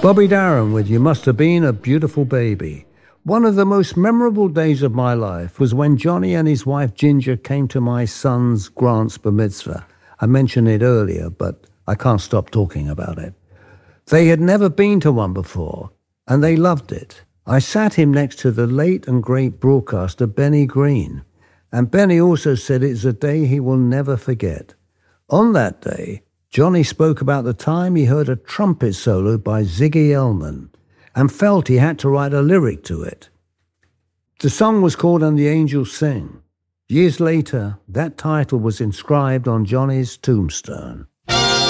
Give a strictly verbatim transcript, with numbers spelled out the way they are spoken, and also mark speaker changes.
Speaker 1: Bobby Darin with You Must Have Been a Beautiful Baby. One of the most memorable days of my life was when Johnny and his wife Ginger came to my son's Grant's bar mitzvah. I mentioned it earlier, but I can't stop talking about it. They had never been to one before, and they loved it. I sat him next to the late and great broadcaster Benny Green, and Benny also said it's a day he will never forget. On that day, Johnny spoke about the time he heard a trumpet solo by Ziggy Elman and felt he had to write a lyric to it. The song was called And the Angels Sing. Years later, that title was inscribed on Johnny's tombstone.